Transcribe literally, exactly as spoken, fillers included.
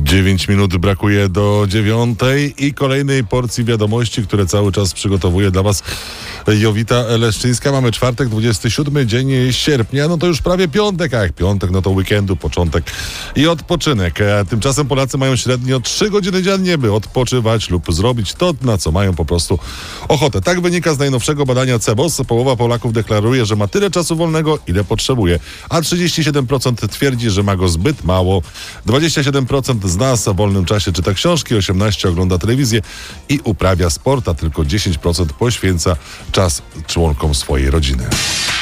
Dziewięć minut brakuje do dziewiątej i kolejnej porcji wiadomości, które cały czas przygotowuje dla Was Jowita Leszczyńska. Mamy czwartek, dwudziesty siódmy dzień sierpnia, no to już prawie piątek, a jak piątek, no to weekendu, początek i odpoczynek. Tymczasem Polacy mają średnio trzy godziny dziennie, by odpoczywać lub zrobić to, na co mają po prostu ochotę. Tak wynika z najnowszego badania CEBOS. Połowa Polaków deklaruje, że ma tyle czasu wolnego, ile potrzebuje, a trzydzieści siedem procent twierdzi, że ma go zbyt mało. dwadzieścia siedem procent z nas w wolnym czasie czyta książki, osiemnaście procent ogląda telewizję i uprawia sport, a tylko dziesięć procent poświęca czas członkom swojej rodziny.